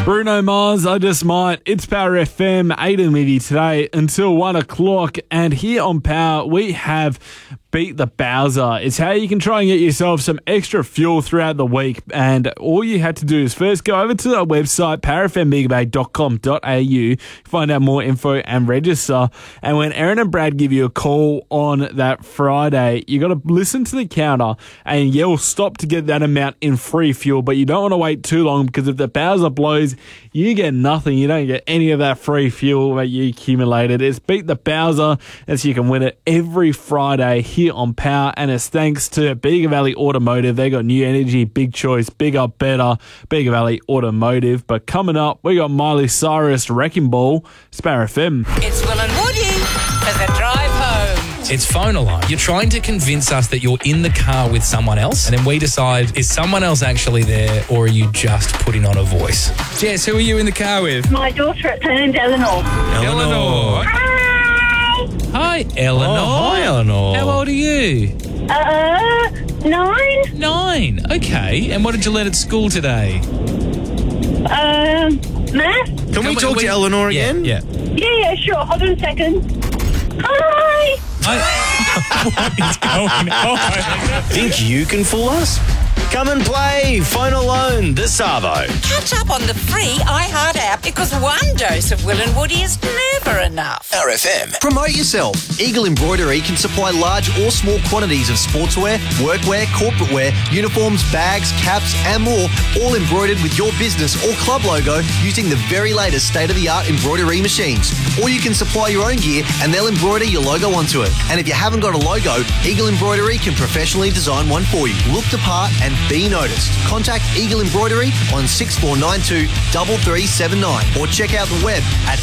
Bruno Mars, I Just Might. It's Power FM, Aiden with you today until 1 o'clock. And here on Power, we have Beat the Bowser. It's how you can try and get yourself some extra fuel throughout the week. And all you had to do is first go over to our website, powerfmbigabay.com.au, find out more info and register. And when Erin and Brad give you a call on that Friday, you got to listen to the counter and yell stop to get that amount in free fuel. But you don't want to wait too long, because if the Bowser blows, you get nothing. You don't get any of that free fuel that you accumulated. It's Beat the Bowser, and so you can win it every Friday here on Power. And it's thanks to Bega Valley Automotive. They got new energy, big choice, bigger, better. Bega Valley Automotive. But coming up, we got Miley Cyrus, Wrecking Ball. Power FM. It's Will and Woody for the drive home. It's Phone Alarm. You're trying to convince us that you're in the car with someone else, and then we decide, is someone else actually there, or are you just putting on a voice? Jess, who are you in the car with? My daughter, her name's Eleanor. Eleanor. Hi! Hi, Eleanor. Oh, hi, Eleanor. How old are you? 9. 9. Okay. And what did you learn at school today? Math? Can we talk to Eleanor again? Yeah. Yeah, sure. Hold on a second. Hi! What is going on? Think you can fool us? Come and play Phone Alone this Savo. Catch up on the free iHeart app, because one dose of Will and Woody is never enough. RFM. Promote yourself. Eagle Embroidery can supply large or small quantities of sportswear, workwear, corporate wear, uniforms, bags, caps, and more, all embroidered with your business or club logo using the very latest state-of-the-art embroidery machines. Or you can supply your own gear and they'll embroider your logo onto it. And if you haven't got a logo, Eagle Embroidery can professionally design one for you. Look the part and be noticed. Contact Eagle Embroidery on 6492 3379 or check out the web at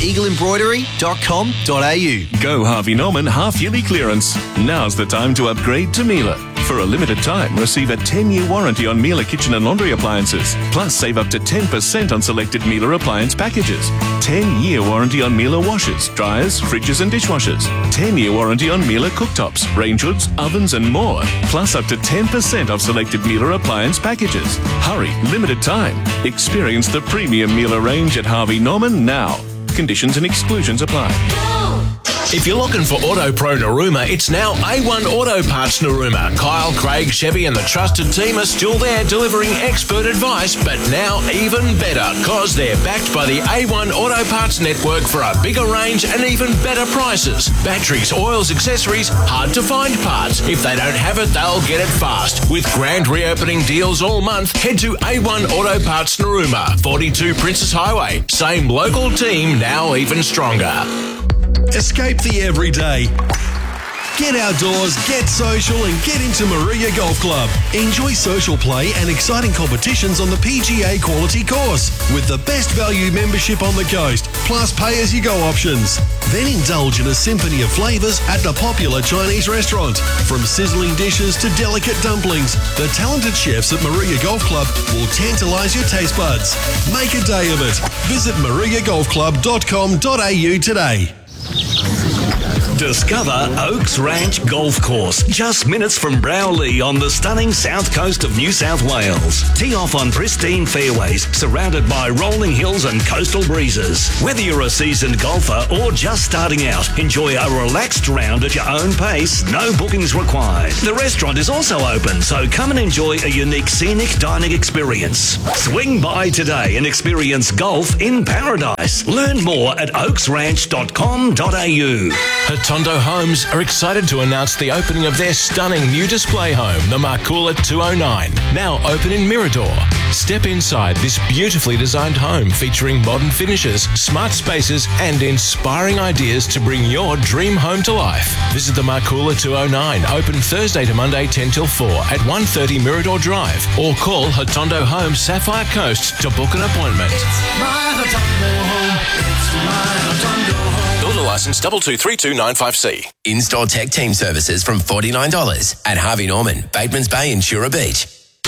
eagleembroidery.com.au. Go Harvey Norman half-yearly clearance. Now's the time to upgrade to Miele. For a limited time, receive a 10-year warranty on Miele kitchen and laundry appliances. Plus, save up to 10% on selected Miele appliance packages. 10-year warranty on Miele washers, dryers, fridges and dishwashers. 10-year warranty on Miele cooktops, range hoods, ovens and more. Plus, up to 10% off selected Miele appliance packages. Hurry, limited time. Experience the premium Miele range at Harvey Norman now. Conditions and exclusions apply. If you're looking for Auto Pro Narooma, it's now A1 Auto Parts Narooma. Kyle, Craig, Chevy and the trusted team are still there delivering expert advice, but now even better, cause they're backed by the A1 Auto Parts network for a bigger range and even better prices. Batteries, oils, accessories, hard to find parts. If they don't have it, they'll get it fast. With grand reopening deals all month, head to A1 Auto Parts Narooma, 42 Princess Highway. Same local team, now even stronger. Escape the everyday. Get outdoors, get social and get into Maria Golf Club. Enjoy social play and exciting competitions on the PGA quality course with the best value membership on the coast, plus pay-as-you-go options. Then indulge in a symphony of flavours at the popular Chinese restaurant. From sizzling dishes to delicate dumplings, the talented chefs at Maria Golf Club will tantalise your taste buds. Make a day of it. Visit mariagolfclub.com.au today. Discover Oaks Ranch Golf Course, just minutes from Browley on the stunning south coast of New South Wales. Tee off on pristine fairways, surrounded by rolling hills and coastal breezes. Whether you're a seasoned golfer or just starting out, enjoy a relaxed round at your own pace, no bookings required. The restaurant is also open, so come and enjoy a unique scenic dining experience. Swing by today and experience golf in paradise. Learn more at oaksranch.com.au. Hatondo Homes are excited to announce the opening of their stunning new display home, the Marcoola 209, now open in Mirador. Step inside this beautifully designed home featuring modern finishes, smart spaces and inspiring ideas to bring your dream home to life. Visit the Marcoola 209, open Thursday to Monday 10 till 4 at 130 Mirador Drive, or call Hatondo Homes Sapphire Coast to book an appointment. Builder licence 2232955C. In-store tech team services from $49 at Harvey Norman, Bateman's Bay and Shura Beach.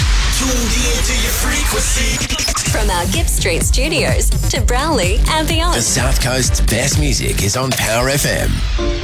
From our Gibbs Street studios to Brownlee and beyond. The South Coast's best music is on Power FM.